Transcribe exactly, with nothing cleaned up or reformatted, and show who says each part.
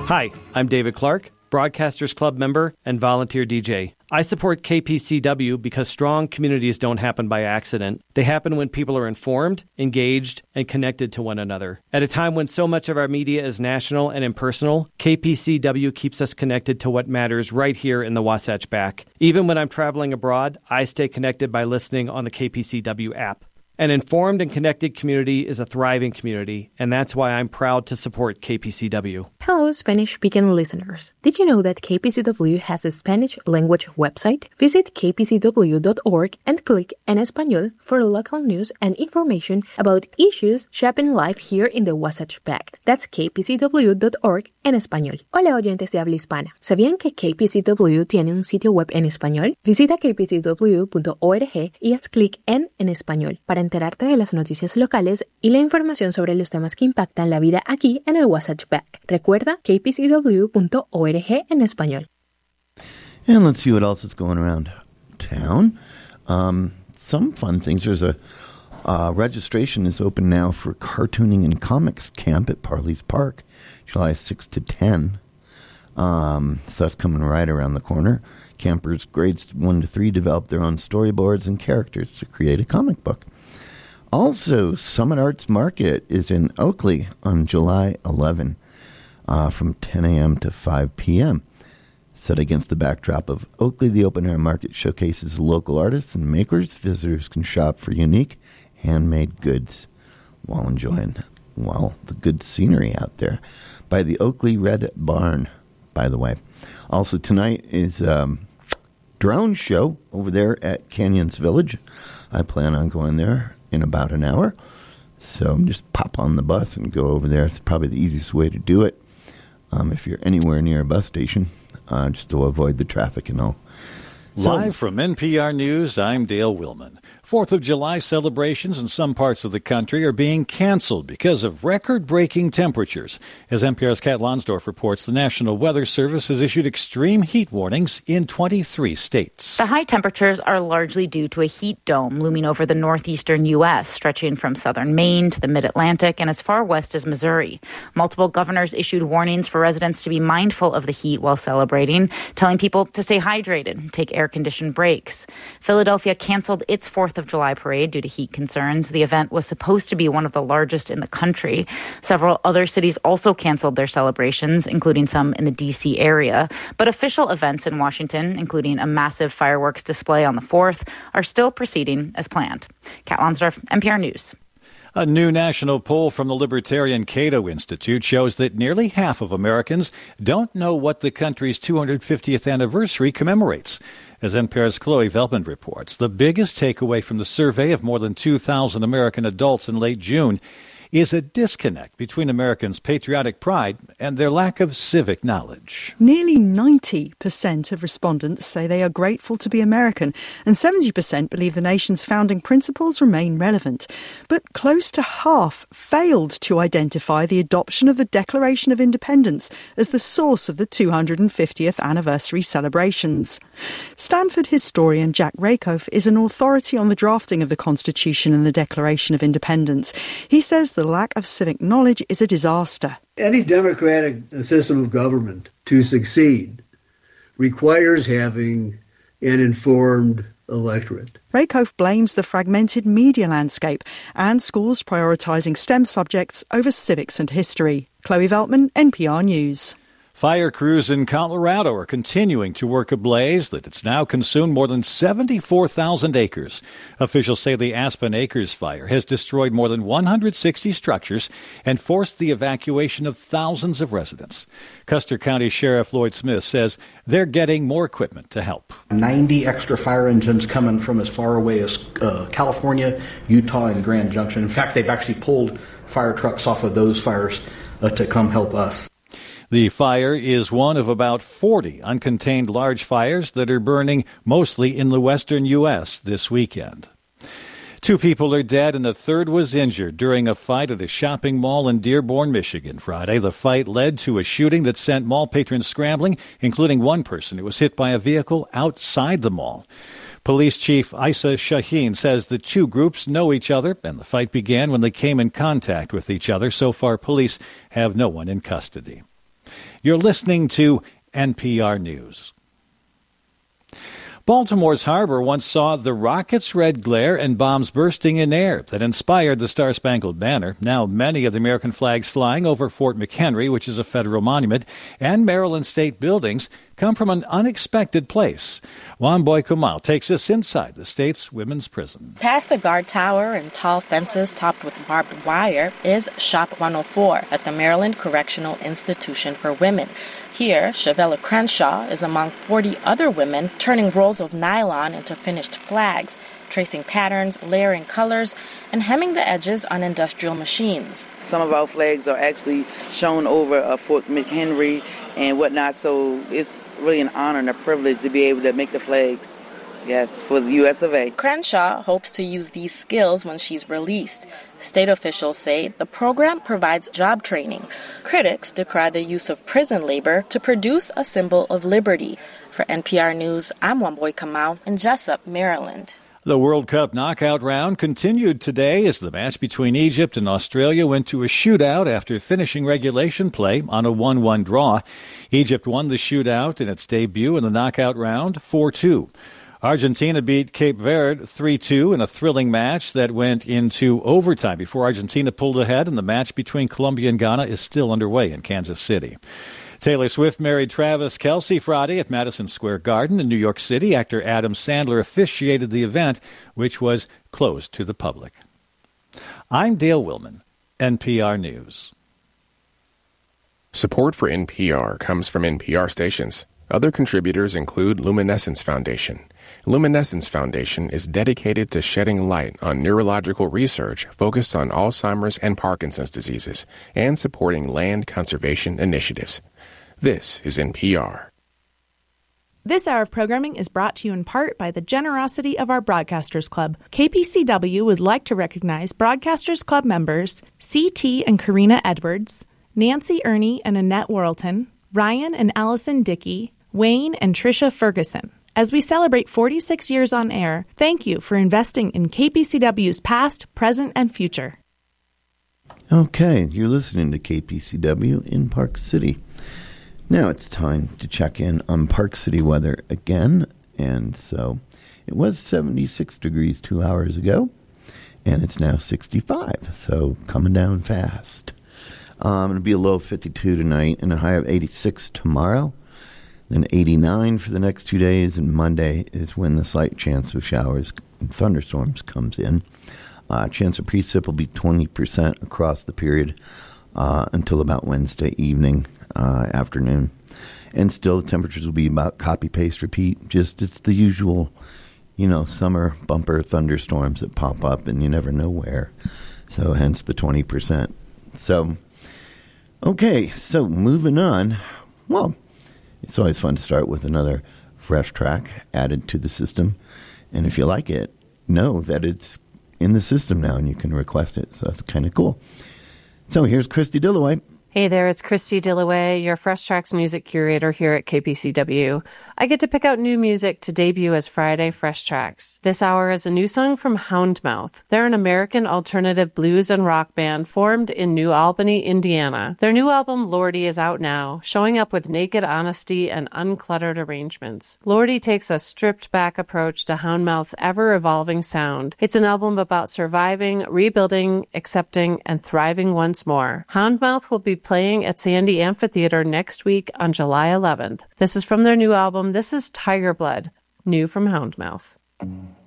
Speaker 1: Hi, I'm David Clark, Broadcasters Club member and volunteer D J. I support K P C W because strong communities don't happen by accident. They happen when people are informed, engaged, and connected to one another. At a time when so much of our media is national and impersonal, K P C W keeps us connected to what matters right here in the Wasatch Back. Even when I'm traveling abroad, I stay connected by listening on the K P C W app. An informed and connected community is a thriving community, and that's why I'm proud to support K P C W.
Speaker 2: Hello, Spanish-speaking listeners. Did you know that K P C W has a Spanish language website? Visit k p c w dot org and click En Español for local news and information about issues shaping life here in the Wasatch Back. That's k p c w dot org en español. Hola, oyentes de habla hispana. ¿Sabían que K P C W tiene un sitio web en español? Visita k p c w punto org y haz clic en En Español para enterarte de las noticias locales y la información sobre los temas que impactan la vida aquí en el Wasatch Back. Recuerda k p c w punto org en español.
Speaker 3: And let's see what else is going around town. Um, some fun things. There's a uh, registration is open now for cartooning and comics camp at Parley's Park, July sixth to tenth. Um, so that's coming right around the corner. Campers grades one to three develop their own storyboards and characters to create a comic book. Also, Summit Arts Market is in Oakley on July eleventh uh, from ten a.m. to five p.m. Set against the backdrop of Oakley, the open-air market showcases local artists and makers. Visitors can shop for unique handmade goods while enjoying, well, the good scenery out there by the Oakley Red Barn, by the way. Also tonight is um, drone show over there at Canyons Village. I plan on going there in about an hour. So just pop on the bus and go over there. It's probably the easiest way to do it. Um, if you're anywhere near a bus station, uh, just to avoid the traffic and all.
Speaker 4: Live from N P R News, I'm Dale Willman. Fourth of July celebrations in some parts of the country are being canceled because of record-breaking temperatures. As N P R's Kat Lonsdorf reports, the National Weather Service has issued extreme heat warnings in twenty-three states.
Speaker 5: The high temperatures are largely due to a heat dome looming over the northeastern U S, stretching from southern Maine to the mid-Atlantic and as far west as Missouri. Multiple governors issued warnings for residents to be mindful of the heat while celebrating, telling people to stay hydrated, take air-conditioned breaks. Philadelphia canceled its fourth of July parade due to heat concerns. The event was supposed to be one of the largest in the country. Several other cities also canceled their celebrations, including some in the D C area. But official events in Washington, including a massive fireworks display on the fourth, are still proceeding as planned. Kat Lonsdorf, N P R News.
Speaker 4: A new national poll from the Libertarian Cato Institute shows that nearly half of Americans don't know what the country's two hundred fiftieth anniversary commemorates. As N P R's Chloe Veltman reports, the biggest takeaway from the survey of more than two thousand American adults in late June is a disconnect between Americans' patriotic pride and their lack of civic knowledge.
Speaker 6: Nearly ninety percent of respondents say they are grateful to be American, and seventy percent believe the nation's founding principles remain relevant. But close to half failed to identify the adoption of the Declaration of Independence as the source of the two hundred fiftieth anniversary celebrations. Stanford historian Jack Rakoff is an authority on the drafting of the Constitution and the Declaration of Independence. He says the lack of civic knowledge is a disaster.
Speaker 7: Any democratic system of government to succeed requires having an informed electorate.
Speaker 6: Rakoff blames the fragmented media landscape and schools prioritising STEM subjects over civics and history. Chloe Veltman, N P R News.
Speaker 4: Fire crews in Colorado are continuing to work a blaze that it's now consumed more than seventy-four thousand acres. Officials say the Aspen Acres fire has destroyed more than one hundred sixty structures and forced the evacuation of thousands of residents. Custer County Sheriff Lloyd Smith says they're getting more equipment to help.
Speaker 8: ninety extra fire engines coming from as far away as uh, California, Utah, and Grand Junction. In fact, they've actually pulled fire trucks off of those fires uh, to come help us.
Speaker 4: The fire is one of about forty uncontained large fires that are burning mostly in the western U S this weekend. Two people are dead and a third was injured during a fight at a shopping mall in Dearborn, Michigan Friday. The fight led to a shooting that sent mall patrons scrambling, including one person who was hit by a vehicle outside the mall. Police Chief Isa Shaheen says the two groups know each other, and the fight began when they came in contact with each other. So far, police have no one in custody. You're listening to N P R News. Baltimore's harbor once saw the rocket's red glare and bombs bursting in air that inspired the Star-Spangled Banner. Now many of the American flags flying over Fort McHenry, which is a federal monument, and Maryland state buildings come from an unexpected place. Wamboy Kumau takes us inside the state's women's prison.
Speaker 9: Past the guard tower and tall fences topped with barbed wire is Shop one oh four at the Maryland Correctional Institution for Women. Here, Shavella Crenshaw is among forty other women turning rolls of nylon into finished flags, tracing patterns, layering colors, and hemming the edges on industrial machines.
Speaker 10: Some of our flags are actually shown over uh, Fort McHenry and whatnot, so it's really an honor and a privilege to be able to make the flags, yes, for the U S of A.
Speaker 9: Crenshaw hopes to use these skills when she's released. State officials say the program provides job training. Critics decry the use of prison labor to produce a symbol of liberty. For N P R News, I'm Wamboy Kamau in Jessup, Maryland.
Speaker 4: The World Cup knockout round continued today as the match between Egypt and Australia went to a shootout after finishing regulation play on a one one draw. Egypt won the shootout in its debut in the knockout round four two. Argentina beat Cape Verde three two in a thrilling match that went into overtime before Argentina pulled ahead, and the match between Colombia and Ghana is still underway in Kansas City. Taylor Swift married Travis Kelce Friday at Madison Square Garden in New York City. Actor Adam Sandler officiated the event, which was closed to the public. I'm Dale Willman, N P R News.
Speaker 11: Support for N P R comes from N P R stations. Other contributors include Luminescence Foundation. Luminescence Foundation is dedicated to shedding light on neurological research focused on Alzheimer's and Parkinson's diseases and supporting land conservation initiatives. This is N P R.
Speaker 12: This hour of programming is brought to you in part by the generosity of our Broadcasters Club. K P C W would like to recognize Broadcasters Club members C T and Karina Edwards, Nancy Ernie and Annette Worrelton, Ryan and Allison Dickey, Wayne and Tricia Ferguson. As we celebrate forty-six years on air, thank you for investing in K P C W's past, present, and future.
Speaker 3: Okay, you're listening to K P C W in Park City. Now it's time to check in on Park City weather again. And so it was seventy-six degrees two hours ago, and it's now sixty-five, so coming down fast. Um, it'll be a low of fifty-two tonight and a high of eighty-six tomorrow. Then eighty-nine for the next two days, and Monday is when the slight chance of showers and thunderstorms comes in. Uh, chance of precip will be twenty percent across the period uh, until about Wednesday evening, uh, afternoon. And still the temperatures will be about copy, paste, repeat. Just it's the usual, you know, summer bumper thunderstorms that pop up and you never know where. So hence the twenty percent. So, okay, so moving on. Well, it's always fun to start with another fresh track added to the system. And if you like it, know that it's in the system now and you can request it. So that's kind of cool. So here's Christy Dillaway.
Speaker 13: Hey there, it's Christy Dillaway, your Fresh Tracks music curator here at K P C W. I get to pick out new music to debut as Friday Fresh Tracks. This hour is a new song from Houndmouth. They're an American alternative blues and rock band formed in New Albany, Indiana. Their new album, Lordy, is out now, showing up with naked honesty and uncluttered arrangements. Lordy takes a stripped-back approach to Houndmouth's ever-evolving sound. It's an album about surviving, rebuilding, accepting, and thriving once more. Houndmouth will be playing at Sandy Amphitheater next week on July eleventh. This is from their new album. This is Tiger Blood, new from Houndmouth.